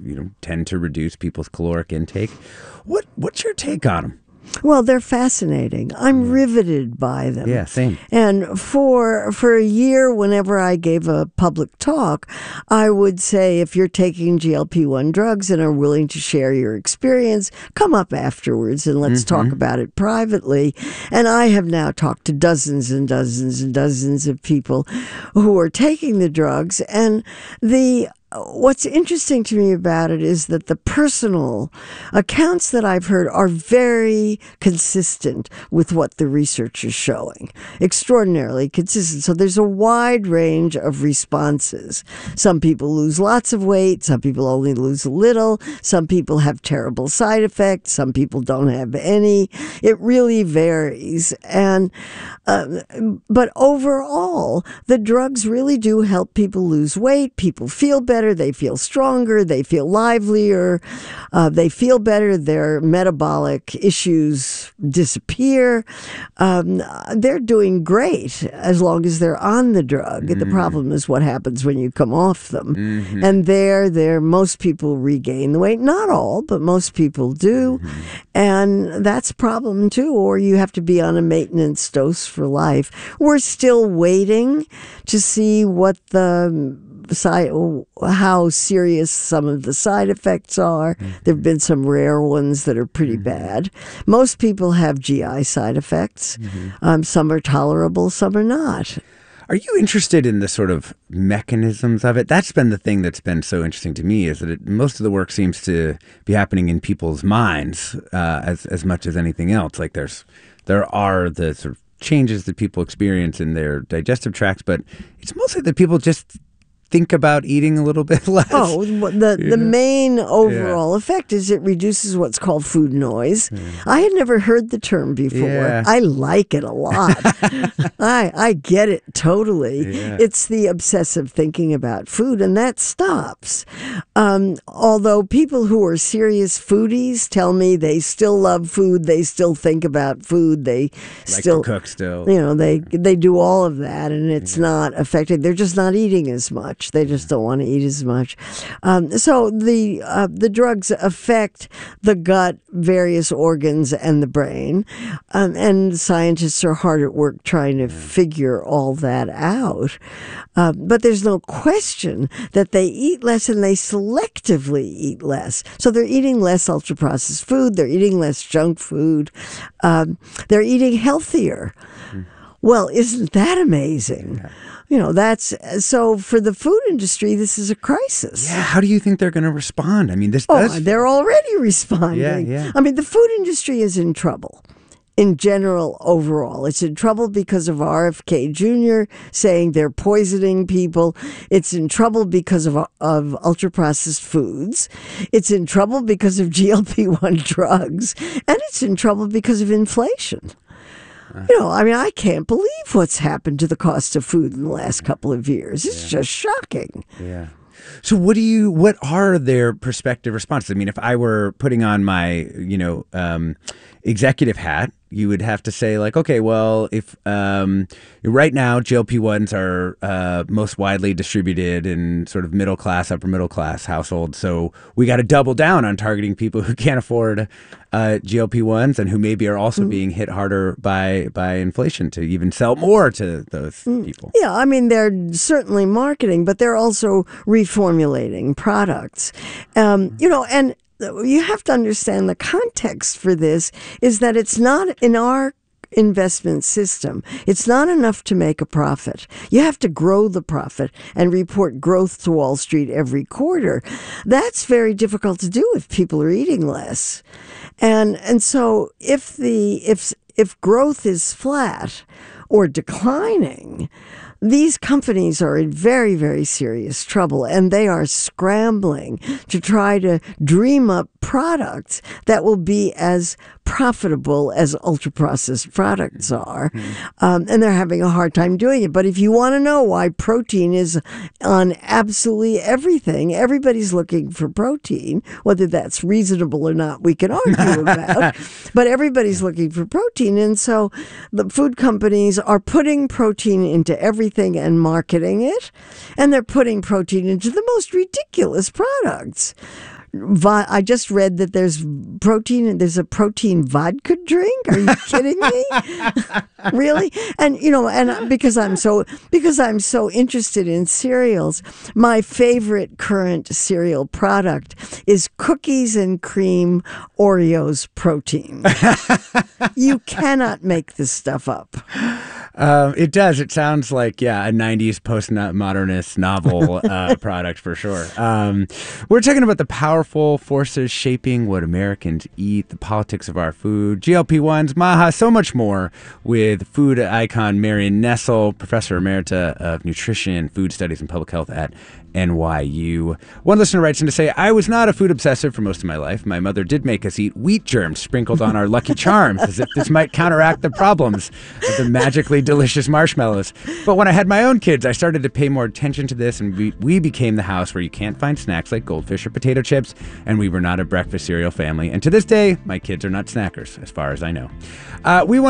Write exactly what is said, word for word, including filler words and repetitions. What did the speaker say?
you know, tend to reduce people's caloric intake. What What's your take on them? Well, they're fascinating. I'm riveted by them. Yeah, same. And for for a year, whenever I gave a public talk, I would say, if you're taking G L P one drugs and are willing to share your experience, come up afterwards and let's mm-hmm. talk about it privately. And I have now talked to dozens and dozens and dozens of people who are taking the drugs. And the What's interesting to me about it is that the personal accounts that I've heard are very consistent with what the research is showing. Extraordinarily consistent. So there's a wide range of responses. Some people lose lots of weight. Some people only lose a little. Some people have terrible side effects. Some people don't have any. It really varies. And uh, but overall, the drugs really do help people lose weight. People feel better. They feel stronger. They feel livelier. Uh, they feel better. Their metabolic issues disappear. Um, they're doing great as long as they're on the drug. Mm-hmm. The problem is what happens when you come off them. Mm-hmm. And there, there, most people regain the weight. Not all, but most people do. Mm-hmm. And that's a problem too. Or you have to be on a maintenance dose for life. We're still waiting to see what the Side, how serious some of the side effects are. Mm-hmm. There have been some rare ones that are pretty mm-hmm. bad. Most people have G I side effects. Mm-hmm. Um, some are tolerable, some are not. Are you interested in the sort of mechanisms of it? That's been the thing that's been so interesting to me, is that it, most of the work seems to be happening in people's minds uh, as as much as anything else. Like there's there are the sort of changes that people experience in their digestive tracts, but it's mostly that people just think about eating a little bit less. Oh, the the main overall yeah. effect is it reduces what's called food noise. Yeah. I had never heard the term before. Yeah. I like it a lot. I I get it totally. Yeah. It's the obsessive thinking about food, and that stops. Um, although people who are serious foodies tell me they still love food, they still think about food, they like still to cook still. You know, they they do all of that, and it's yeah. not affected. They're just not eating as much. They just don't want to eat as much. Um, so the uh, the drugs affect the gut, various organs, and the brain. Um, and scientists are hard at work trying to figure all that out. Uh, but there's no question that they eat less and they selectively eat less. So they're eating less ultra-processed food. They're eating less junk food. Um, they're eating healthier. Mm. Well, isn't that amazing? Yeah. You know, that's so for the food industry, this is a crisis. Yeah. How do you think they're going to respond? I mean, this oh, does. They're already responding. Yeah, yeah. I mean, the food industry is in trouble in general overall. It's in trouble because of R F K Junior saying they're poisoning people. It's in trouble because of, of ultra-processed foods. It's in trouble because of G L P one drugs. And it's in trouble because of inflation. You know, I mean, I can't believe what's happened to the cost of food in the last couple of years. It's yeah. just shocking. Yeah. So what do you, what are their prospective responses? I mean, if I were putting on my, you know, um, executive hat, you would have to say like, okay, well, if um, right now G L P ones are uh, most widely distributed in sort of middle class, upper middle class households. So we got to double down on targeting people who can't afford uh, G L P ones and who maybe are also mm. being hit harder by by inflation to even sell more to those mm. people. Yeah, I mean, they're certainly marketing, but they're also reformulating products. Um, you know, and you have to understand the context for this is that it's not in our investment system. It's not enough to make a profit. You have to grow the profit and report growth to Wall Street every quarter. That's very difficult to do if people are eating less. And and so if the if if growth is flat or declining, these companies are in very, very serious trouble, and they are scrambling to try to dream up products that will be as profitable as ultra-processed products are. Mm-hmm. Um, and they're having a hard time doing it. But if you want to know why protein is on absolutely everything, everybody's looking for protein, whether that's reasonable or not, we can argue about. But everybody's looking for protein. And so the food companies are putting protein into everything and marketing it. And they're putting protein into the most ridiculous products. vo- I just read that there's protein. There's a protein vodka drink. Are you kidding me? Really? And you know, and because I'm so because I'm so interested in cereals, my favorite current cereal product is cookies and cream Oreos protein. You cannot make this stuff up. Um, it does. It sounds like, yeah, a nineties postmodernist novel uh, product for sure. Um, we're talking about the powerful forces shaping what Americans eat, the politics of our food, G L P ones, Maha, so much more with food icon Marion Nestle, Professor Emerita of Nutrition, Food Studies, and Public Health at N Y U. One listener writes in to say, I was not a food obsessive for most of my life. My mother did make us eat wheat germs sprinkled on our Lucky Charms as if this might counteract the problems of the magically delicious marshmallows. But when I had my own kids, I started to pay more attention to this, and we, we became the house where you can't find snacks like goldfish or potato chips, and we were not a breakfast cereal family. And to this day, my kids are not snackers, as far as I know. Uh, we want